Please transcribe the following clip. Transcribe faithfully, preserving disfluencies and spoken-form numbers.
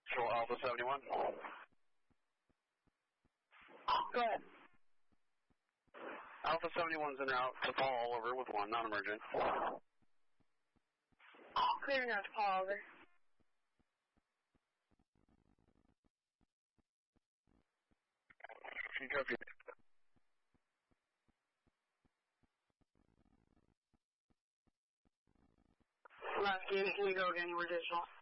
Control Alpha seventy-one. Go ahead. Alpha seventy-one's en route to Paul, over with one, non-emergent. Clearing out to Paul, over. Copy. Last unit, can you go again? You were digital.